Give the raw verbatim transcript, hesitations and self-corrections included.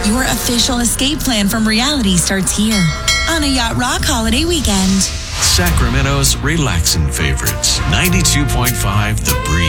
Your official escape plan from reality starts here on a Yacht Rock holiday weekend. Sacramento's relaxing favorites. ninety-two point five The Breeze.